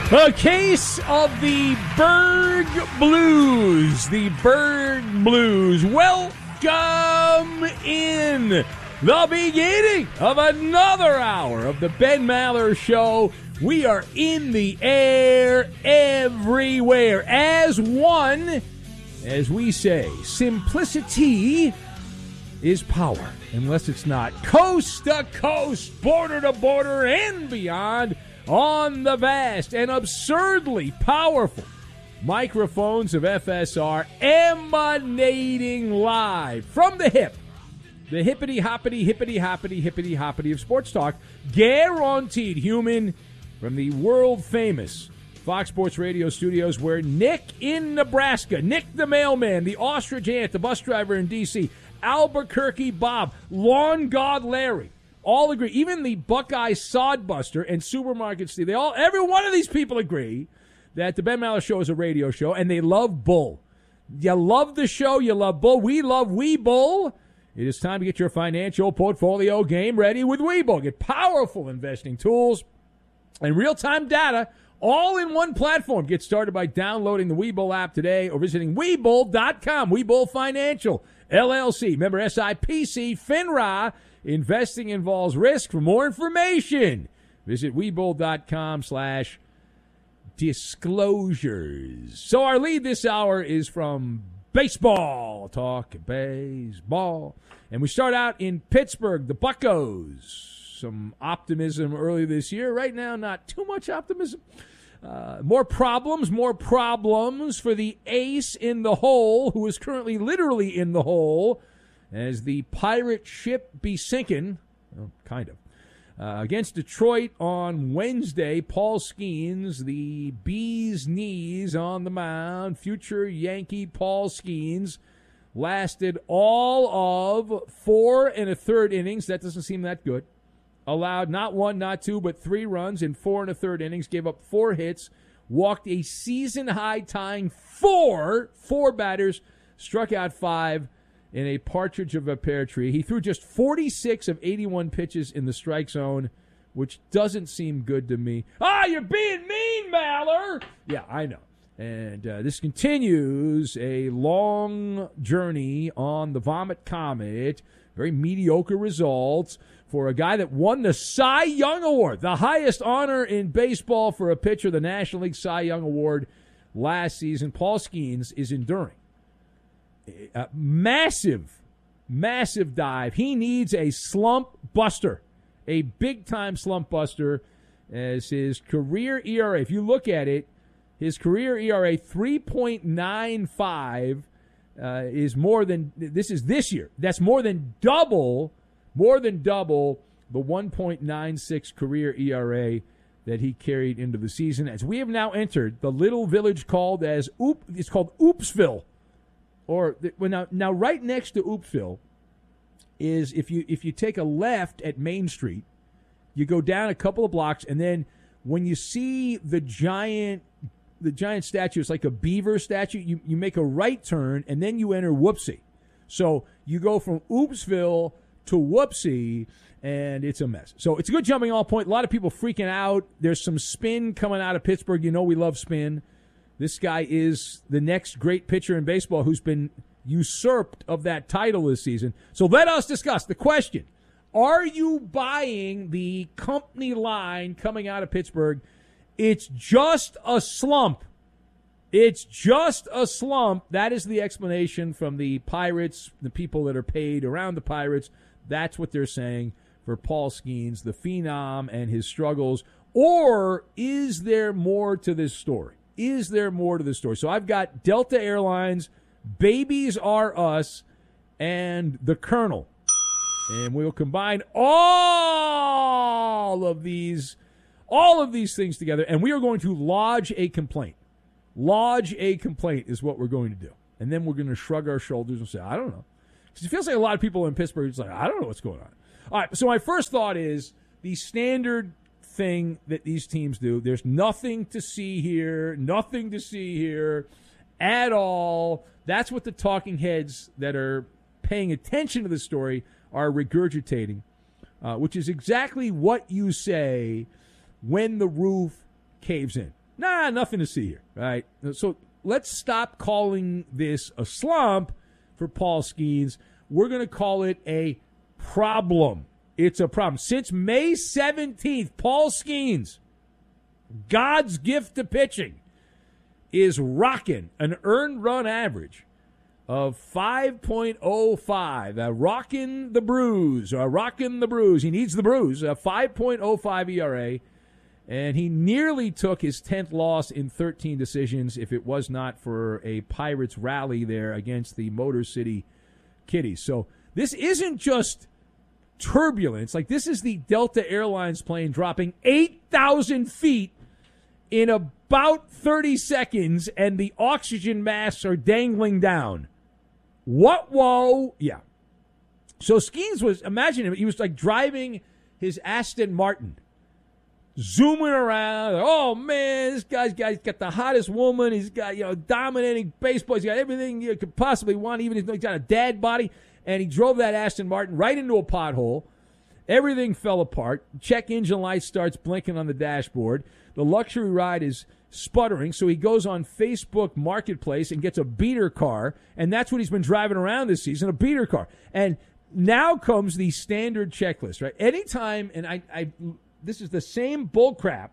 A case of the Berg Blues. The Berg Blues. Welcome in the beginning of another hour of the Ben Maller Show. We are in the air everywhere as one. As we say, simplicity is power, unless it's not. Coast to coast, border to border, and beyond. On the vast and absurdly powerful microphones of FSR, emanating live from the hip, the hippity-hoppity, hippity-hoppity, hippity-hoppity of sports talk, guaranteed human, from the world-famous Fox Sports Radio studios, where Nick in Nebraska, Nick the mailman, the ostrich ant, the bus driver in D.C., Albuquerque Bob, lawn god Larry, all agree. Even the Buckeye Sodbuster and Supermarket Steve, every one of these people agree that the Ben Maller Show is a radio show, and they love Bull. You love the show, you love Bull. We love Webull. It is time to get your financial portfolio game ready with Webull. Get powerful investing tools and real-time data all in one platform. Get started by downloading the Webull app today or visiting Webull.com. Webull Financial, LLC, member SIPC, FINRA. Investing involves risk. For more information, visit Webull.com/disclosures. So our lead this hour is from baseball. Talk baseball. And we start out in Pittsburgh, the Buccos. Some optimism early this year. Right now, not too much optimism. More problems for the ace in the hole, who is currently literally in the hole, as the pirate ship be sinking, well, kind of. Against Detroit on Wednesday, Paul Skeens, the bee's knees on the mound, future Yankee Paul Skeens, lasted all of 4 1/3 innings. That doesn't seem that good. Allowed not 1, not 2, but 3 runs in 4 1/3 innings, gave up 4 hits, walked a season-high tying 4 batters, struck out 5, in a partridge of a pear tree. He threw just 46 of 81 pitches in the strike zone, which doesn't seem good to me. You're being mean, Maller! Yeah, I know. And this continues a long journey on the Vomit Comet. Very mediocre results for a guy that won the Cy Young Award, the highest honor in baseball for a pitcher, the National League Cy Young Award last season. Paul Skeens is enduring a massive dive. He needs a slump buster, a big-time slump buster, as his career ERA, if you look at it, his career ERA 3.95 is more than, this is this year. That's more than double the 1.96 career ERA that he carried into the season, as we have now entered the little village it's called Oopsville. Now right next to Oopsville is, if you take a left at Main Street, you go down a couple of blocks, and then when you see the giant statue, it's like a beaver statue, you make a right turn, and then you enter Whoopsie. So you go from Oopsville to Whoopsie, and it's a mess. So it's a good jumping off point. A lot of people freaking out. There's some spin coming out of Pittsburgh. You know we love spin. This guy is the next great pitcher in baseball who's been usurped of that title this season. So let us discuss the question. Are you buying the company line coming out of Pittsburgh? It's just a slump. It's just a slump. That is the explanation from the Pirates, the people that are paid around the Pirates. That's what they're saying for Paul Skeens, the phenom, and his struggles. Or is there more to this story? Is there more to the story? So I've got Delta Airlines, Babies R Us, and the Colonel. And we'll combine all of these things together, and we are going to lodge a complaint. Lodge a complaint is what we're going to do. And then we're going to shrug our shoulders and say, I don't know. Because it feels like a lot of people in Pittsburgh, it's like, I don't know what's going on. All right, so my first thought is the standard thing that these teams do. There's nothing to see here at all. That's what the talking heads that are paying attention to the story are regurgitating, which is exactly what you say when the roof caves in. Nah, nothing to see here. All right. So let's stop calling this a slump for Paul Skeens. We're going to call it a problem. It's a problem. Since May 17th, Paul Skeens, God's gift to pitching, is rocking an earned run average of 5.05. Rocking the bruise. He needs the bruise. 5.05 ERA. And he nearly took his 10th loss in 13 decisions if it was not for a Pirates rally there against the Motor City Kitties. So this isn't just turbulence. Like, this is the Delta Airlines plane dropping 8,000 feet in about 30 seconds, and the oxygen masks are dangling down. What? Whoa. Yeah. So Skeens was, imagine him, he was like driving his Aston Martin, zooming around. Oh, man, this guy's got the hottest woman. He's got, dominating baseball. He's got everything you could possibly want, even he's got a dad body. And he drove that Aston Martin right into a pothole. Everything fell apart. Check engine light starts blinking on the dashboard. The luxury ride is sputtering, so he goes on Facebook Marketplace and gets a beater car, and that's what he's been driving around this season, a beater car. And now comes the standard checklist, right? Anytime, and this is the same bullcrap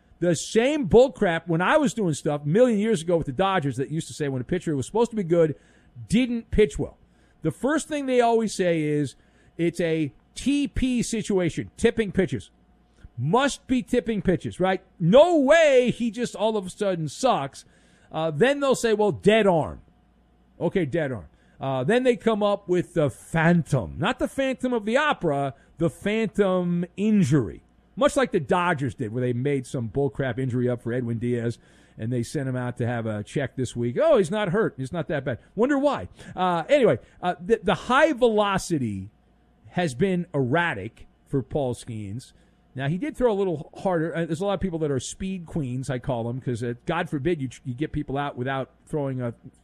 when I was doing stuff a million years ago with the Dodgers that used to say when a pitcher was supposed to be good, didn't pitch well. The first thing they always say is it's a TP situation, tipping pitches. Must be tipping pitches, right? No way he just all of a sudden sucks. Then they'll say, well, dead arm. Okay, dead arm. Then they come up with the phantom. Not the Phantom of the Opera, the phantom injury. Much like the Dodgers did, where they made some bullcrap injury up for Edwin Diaz, and they sent him out to have a check this week. Oh, he's not hurt. He's not that bad. Wonder why. Anyway, the high velocity has been erratic for Paul Skeens. Now, he did throw a little harder. There's a lot of people that are speed queens, I call them, because God forbid you get people out without throwing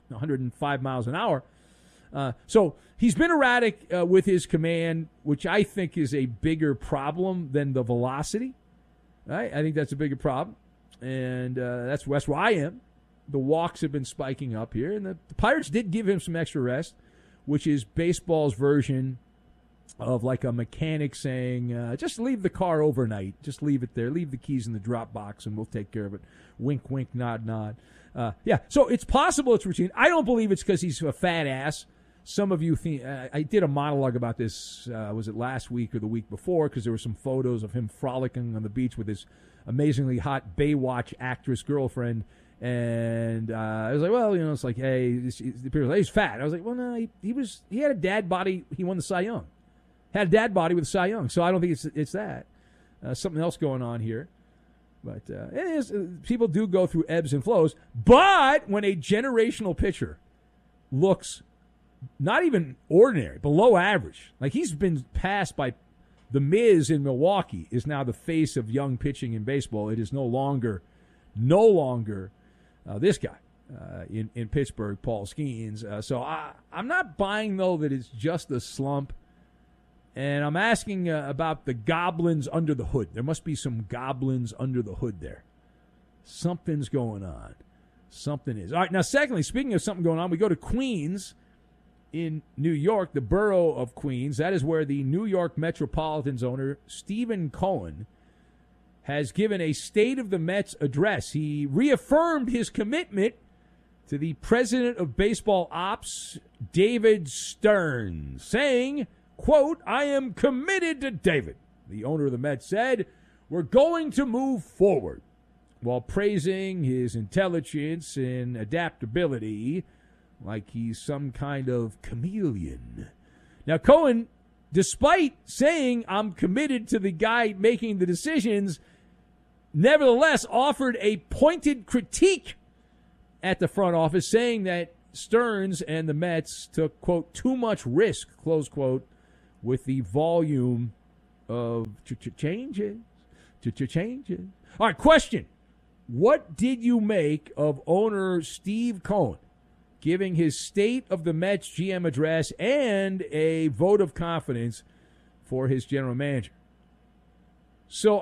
105 miles an hour. So he's been erratic with his command, which I think is a bigger problem than the velocity. Right? I think that's a bigger problem. And that's where I am. The walks have been spiking up here. And the Pirates did give him some extra rest, which is baseball's version of like a mechanic saying, just leave the car overnight. Just leave it there. Leave the keys in the drop box, and we'll take care of it. Wink, wink, nod, nod. Yeah, so it's possible it's routine. I don't believe it's because he's a fat ass. Some of you think I did a monologue about this, was it last week or the week before, because there were some photos of him frolicking on the beach with his amazingly hot Baywatch actress girlfriend. And I was like, well, it's like, hey, he's fat. I was like, well, no, he had a dad body. He won the Cy Young. Had a dad body with Cy Young. So I don't think it's that. Something else going on here. But it is, people do go through ebbs and flows. But when a generational pitcher looks not even ordinary, below average, like he's been passed by the Miz in Milwaukee, is now the face of young pitching in baseball. It is no longer this guy in Pittsburgh, Paul Skeens. So I'm not buying, though, that it's just a slump. And I'm asking about the goblins under the hood. There must be some goblins under the hood there. Something's going on. Something is. All right, now, secondly, speaking of something going on, we go to Queens in New York, the borough of Queens. That is where the New York Metropolitans owner, Stephen Cohen, has given a State of the Mets address. He reaffirmed his commitment to the president of baseball ops, David Stearns, saying, quote, I am committed to David. The owner of the Mets said, we're going to move forward, while praising his intelligence and adaptability like he's some kind of chameleon. Now, Cohen, despite saying I'm committed to the guy making the decisions, nevertheless offered a pointed critique at the front office, saying that Stearns and the Mets took, quote, too much risk, close quote, with the volume of changes. All right, question. What did you make of owner Steve Cohen giving his State of the Mets GM address and a vote of confidence for his general manager? So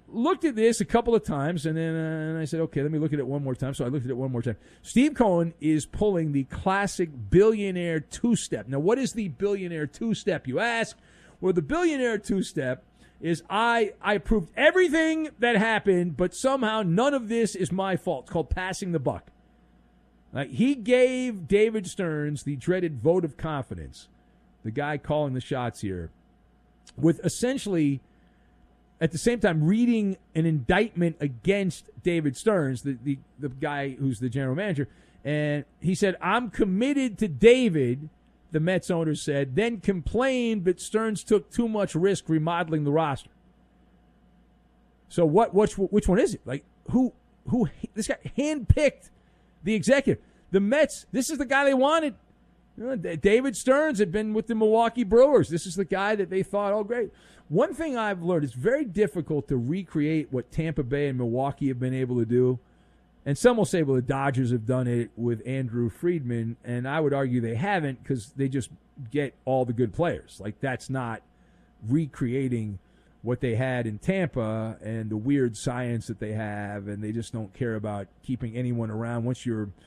looked at this a couple of times, and then I said, okay, let me look at it one more time. So I looked at it one more time. Steve Cohen is pulling the classic billionaire two-step. Now, what is the billionaire two-step, you ask? Well, the billionaire two-step is I approved everything that happened, but somehow none of this is my fault. It's called passing the buck. He gave David Stearns the dreaded vote of confidence, the guy calling the shots here, with essentially, at the same time, reading an indictment against David Stearns, the guy who's the general manager. And he said, I'm committed to David, the Mets owner said, then complained that Stearns took too much risk remodeling the roster. So which one is it? Like, who this guy handpicked the executive. The Mets, this is the guy they wanted. David Stearns had been with the Milwaukee Brewers. This is the guy that they thought, oh, great. One thing I've learned, it's very difficult to recreate what Tampa Bay and Milwaukee have been able to do. And some will say, well, the Dodgers have done it with Andrew Friedman, and I would argue they haven't because they just get all the good players. Like, that's not recreating what they had in Tampa and the weird science that they have, and they just don't care about keeping anyone around. Once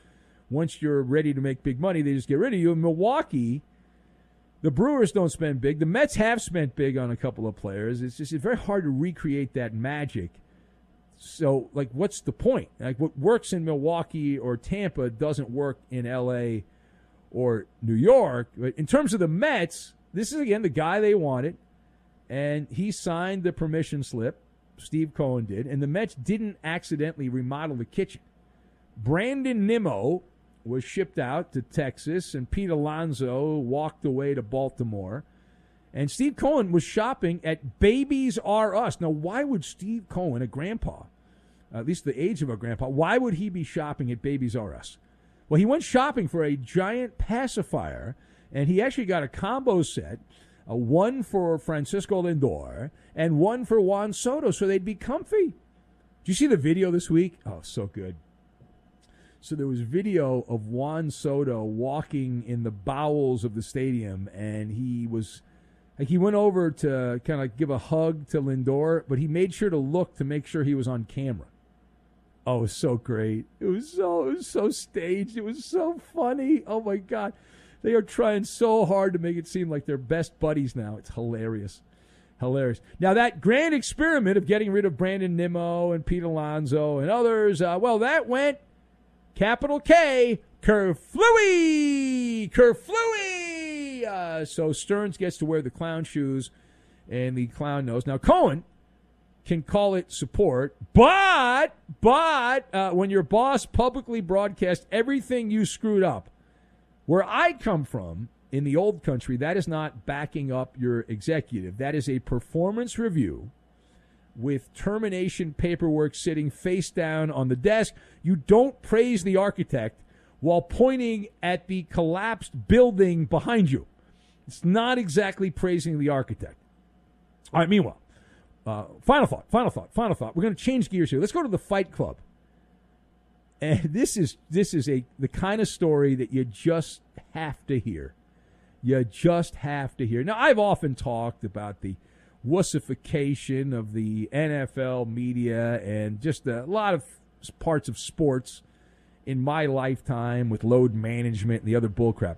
you're ready to make big money, they just get rid of you. In Milwaukee, the Brewers don't spend big. The Mets have spent big on a couple of players. It's very hard to recreate that magic. So, like, what's the point? Like, what works in Milwaukee or Tampa doesn't work in L.A. or New York. But in terms of the Mets, this is, again, the guy they wanted, and he signed the permission slip. Steve Cohen did, and the Mets didn't accidentally remodel the kitchen. Brandon Nimmo was shipped out to Texas, and Pete Alonso walked away to Baltimore. And Steve Cohen was shopping at Babies R Us. Now, why would Steve Cohen, a grandpa, at least the age of a grandpa, why would he be shopping at Babies R Us? Well, he went shopping for a giant pacifier, and he actually got a combo set, one for Francisco Lindor and one for Juan Soto, so they'd be comfy. Did you see the video this week? Oh, so good. So there was video of Juan Soto walking in the bowels of the stadium, and he went over to kind of give a hug to Lindor, but he made sure to look to make sure he was on camera. Oh, it was so great. It was so staged. It was so funny. Oh, my God. They are trying so hard to make it seem like they're best buddies now. It's hilarious. Hilarious. Now, that grand experiment of getting rid of Brandon Nimmo and Pete Alonso and others, well, that went, capital K, kerflooey! Kerflooey! So Stearns gets to wear the clown shoes and the clown nose. Now, Cohen can call it support, but when your boss publicly broadcasts everything you screwed up, where I come from, in the old country, that is not backing up your executive. That is a performance review with termination paperwork sitting face down on the desk. You don't praise the architect while pointing at the collapsed building behind you. It's not exactly praising the architect. All right, meanwhile, final thought. We're going to change gears here. Let's go to the Fight Club. And this is the kind of story that you just have to hear. You just have to hear. Now, I've often talked about the wussification of the NFL media and just a lot of parts of sports in my lifetime with load management and the other bullcrap.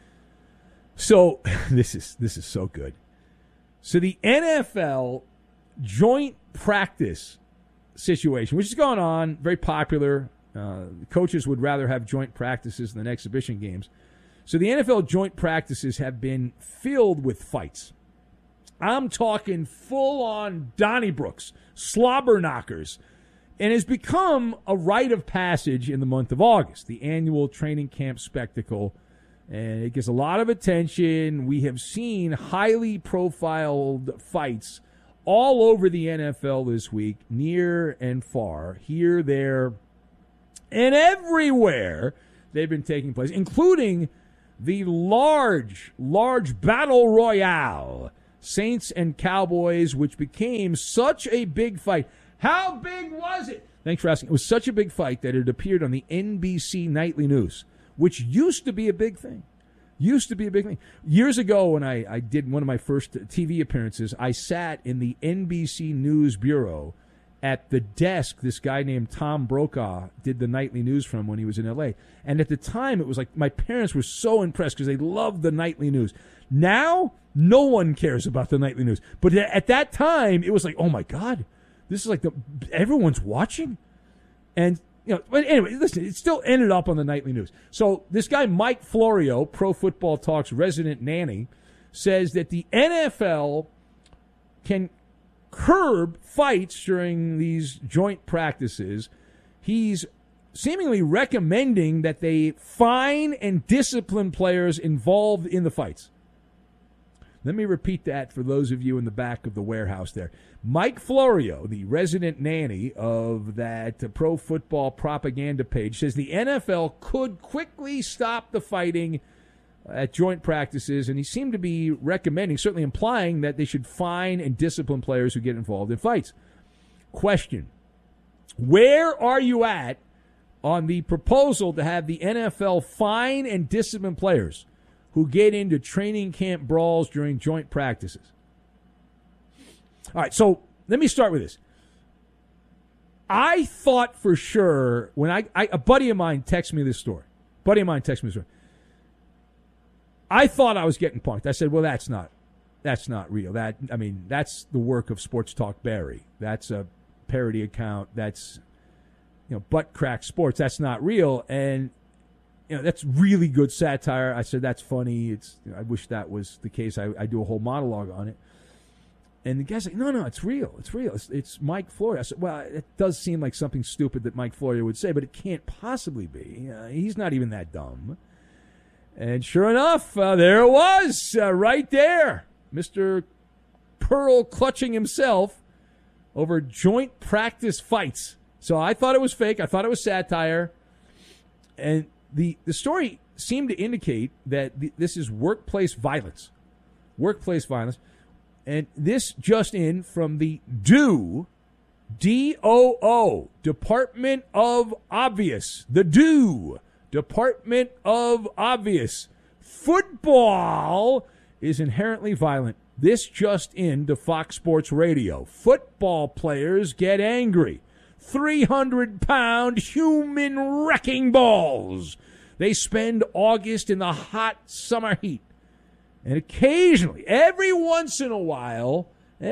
So this is so good. So the NFL joint practice situation, which is going on, very popular. Coaches would rather have joint practices than exhibition games. So the NFL joint practices have been filled with fights. I'm talking full-on Donnybrooks, slobber knockers, and has become a rite of passage in the month of August, the annual training camp spectacle. And it gets a lot of attention. We have seen highly profiled fights all over the NFL this week, near and far, here, there, and everywhere they've been taking place, including the large battle royale, Saints and Cowboys, which became such a big fight. How big was it? Thanks for asking. It was such a big fight that it appeared on the NBC Nightly News, which used to be a big thing. Years ago, when I did one of my first TV appearances, I sat in the NBC News Bureau at the desk this guy named Tom Brokaw did the nightly news from when he was in L.A. And at the time, it was like my parents were so impressed because they loved the nightly news. Now, no one cares about the nightly news. But at that time, it was like, oh, my God, this is like everyone's watching? And, but anyway, listen, it still ended up on the nightly news. So this guy, Mike Florio, Pro Football Talk's resident nanny, says that the NFL can curb fights during these joint practices. He's seemingly recommending that they fine and discipline players involved in the fights. Let me repeat that for those of you in the back of the warehouse there. Mike Florio, the resident nanny of that Pro Football Propaganda page, says the NFL could quickly stop the fighting at joint practices, and he seemed to be recommending, certainly implying, that they should fine and discipline players who get involved in fights. Question: where are you at on the proposal to have the NFL fine and discipline players who get into training camp brawls during joint practices? All right, so let me start with this. I thought for sure when a buddy of mine texted me this story. I thought I was getting punked. I said, well, that's not real. That's the work of Sports Talk Barry. That's a parody account. That's, butt crack sports. That's not real. And, that's really good satire. I said, that's funny. I wish that was the case. I do a whole monologue on it. And the guy's like, no, it's real. It's real. It's Mike Florio. I said, well, it does seem like something stupid that Mike Florio would say, but it can't possibly be. He's not even that dumb. And sure enough, there it was, right there. Mr. Pearl clutching himself over joint practice fights. So I thought it was fake. I thought it was satire. And the story seemed to indicate that this is workplace violence. Workplace violence. And this just in from the DOO, D-O-O, Department of Obvious. The DOO. Department of Obvious. Football is inherently violent. This just in to Fox Sports Radio. Football players get angry. 300-pound human wrecking balls. They spend August in the hot summer heat. And occasionally, every once in a while,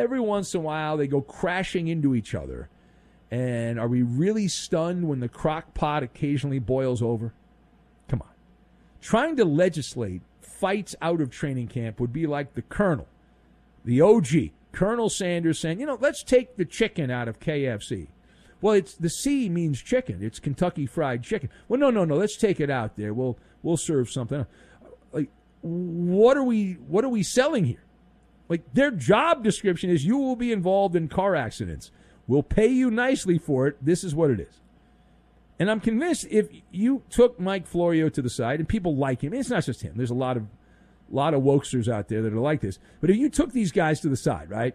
they go crashing into each other. And are we really stunned when the crock pot occasionally boils over? Come on. Trying to legislate fights out of training camp would be like the Colonel, the OG, Colonel Sanders saying, let's take the chicken out of KFC. Well, it's the C means chicken. It's Kentucky Fried Chicken. Well, no. Let's take it out there. We'll serve something. Like, what are we selling here? Like, their job description is you will be involved in car accidents. We'll pay you nicely for it. This is what it is. And I'm convinced if you took Mike Florio to the side, and people like him, it's not just him. There's a lot of wokesters out there that are like this. But if you took these guys to the side, right,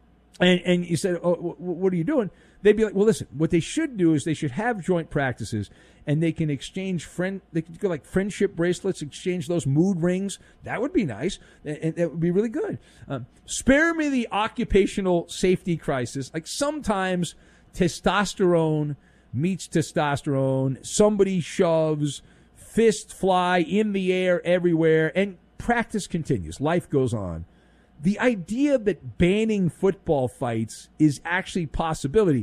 and you said, oh, what are you doing? They'd be like, well, listen, what they should do is they should have joint practices, and they can exchange they could go like friendship bracelets, exchange those mood rings. That would be nice, and that would be really good. Spare me the occupational safety crisis. Like, sometimes testosterone meets testosterone. Somebody shoves, fists fly in the air everywhere, and practice continues. Life goes on. The idea that banning football fights is actually a possibility,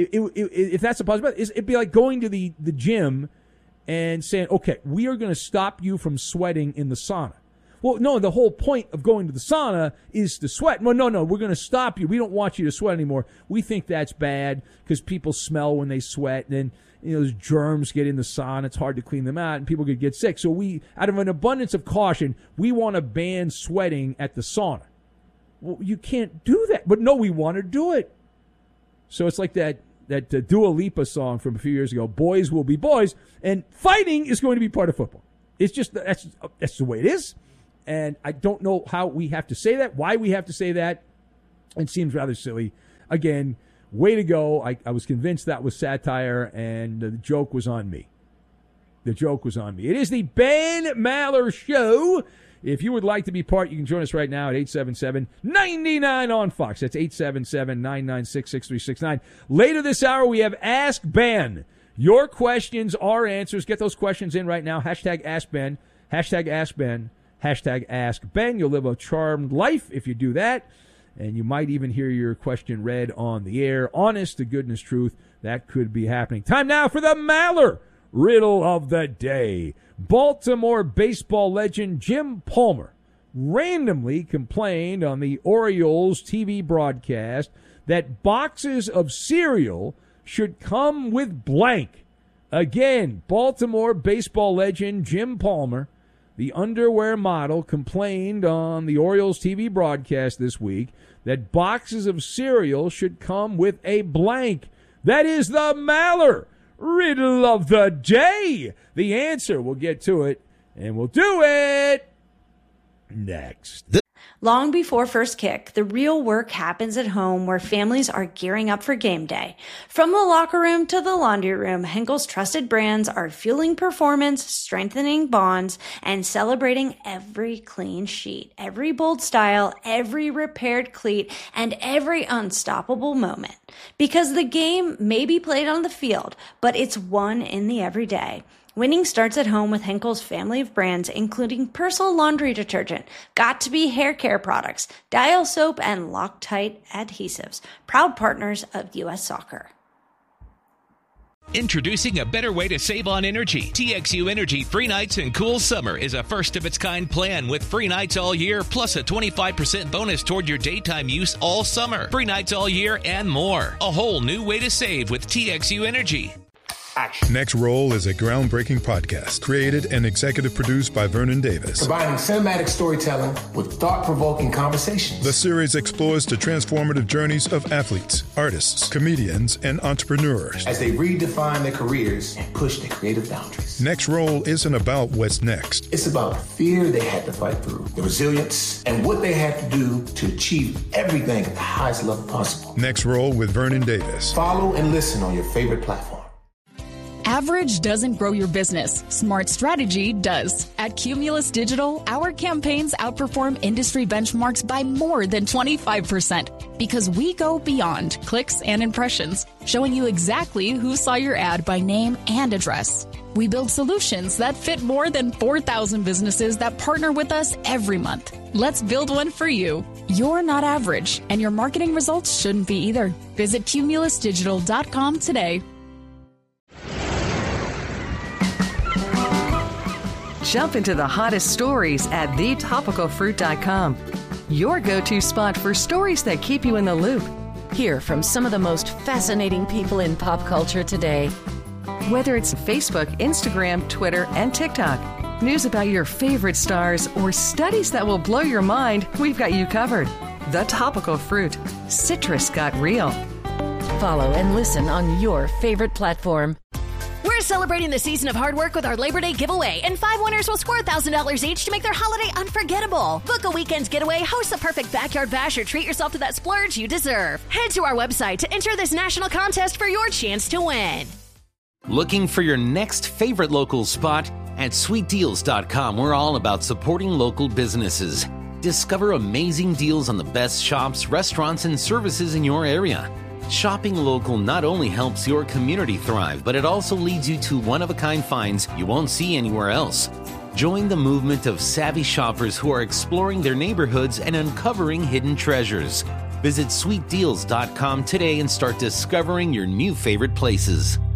if that's a possibility, it'd be like going to the gym and saying, okay, we are going to stop you from sweating in the sauna. Well, no, the whole point of going to the sauna is to sweat. No, we're going to stop you. We don't want you to sweat anymore. We think that's bad because people smell when they sweat, and then those germs get in the sauna. It's hard to clean them out, and people could get sick. So we, out of an abundance of caution, we want to ban sweating at the sauna. Well, you can't do that. But no, we want to do it. So it's like that Dua Lipa song from a few years ago, Boys Will Be Boys, and fighting is going to be part of football. It's just, that's the way it is. And I don't know how we have to say that, why we have to say that. It seems rather silly. Again, way to go. I was convinced that was satire, and the joke was on me. It is the Ben Maller Show. If you would like to be part, you can join us right now at 877-99 on Fox. That's 877-996-6369. Later this hour, we have Ask Ben. Your questions, our answers. Get those questions in right now. Hashtag Ask Ben. Hashtag Ask Ben. Hashtag Ask Ben. You'll live a charmed life if you do that. And you might even hear your question read on the air. Honest to goodness truth, that could be happening. Time now for the Maller Riddle of the Day. Baltimore baseball legend Jim Palmer randomly complained on the Orioles TV broadcast that boxes of cereal should come with blank. Again, Baltimore baseball legend Jim Palmer, the underwear model, complained on the Orioles TV broadcast this week that boxes of cereal should come with a blank. That is the Maller Riddle of the Day. The answer, we'll get to it, and we'll do it next. Long before first kick, the real work happens at home where families are gearing up for game day. From the locker room to the laundry room, Henkel's trusted brands are fueling performance, strengthening bonds, and celebrating every clean sheet, every bold style, every repaired cleat, and every unstoppable moment. Because the game may be played on the field, but it's won in the everyday. Winning starts at home with Henkel's family of brands, including Persil laundry detergent, Got2b hair care products, Dial soap, and Loctite adhesives. Proud partners of U.S. Soccer. Introducing a better way to save on energy. TXU Energy Free Nights and Cool Summer is a first-of-its-kind plan with free nights all year, plus a 25% bonus toward your daytime use all summer. Free nights all year and more. A whole new way to save with TXU Energy. Action. Next Roll is a groundbreaking podcast created and executive produced by Vernon Davis. Combining cinematic storytelling with thought-provoking conversations. The series explores the transformative journeys of athletes, artists, comedians, and entrepreneurs as they redefine their careers and push their creative boundaries. Next Roll isn't about what's next. It's about the fear they had to fight through, the resilience, and what they had to do to achieve everything at the highest level possible. Next Roll with Vernon Davis. Follow and listen on your favorite platform. Average doesn't grow your business. Smart strategy does. At Cumulus Digital, our campaigns outperform industry benchmarks by more than 25% because we go beyond clicks and impressions, showing you exactly who saw your ad by name and address. We build solutions that fit more than 4,000 businesses that partner with us every month. Let's build one for you. You're not average, and your marketing results shouldn't be either. Visit cumulusdigital.com today. Jump into the hottest stories at thetopicalfruit.com. Your go-to spot for stories that keep you in the loop. Hear from some of the most fascinating people in pop culture today. Whether it's Facebook, Instagram, Twitter, and TikTok, news about your favorite stars, or studies that will blow your mind, we've got you covered. The Topical Fruit. Citrus got real. Follow and listen on your favorite platform. We're celebrating the season of hard work with our Labor Day giveaway, and 5 winners will score $1,000 each to make their holiday unforgettable. Book a weekend getaway, host the perfect backyard bash, or treat yourself to that splurge you deserve. Head to our website to enter this national contest for your chance to win. Looking for your next favorite local spot? At sweetdeals.com, we're all about supporting local businesses. Discover amazing deals on the best shops, restaurants, and services in your area. Shopping local not only helps your community thrive, but it also leads you to one-of-a-kind finds you won't see anywhere else. Join the movement of savvy shoppers who are exploring their neighborhoods and uncovering hidden treasures. Visit sweetdeals.com today and start discovering your new favorite places.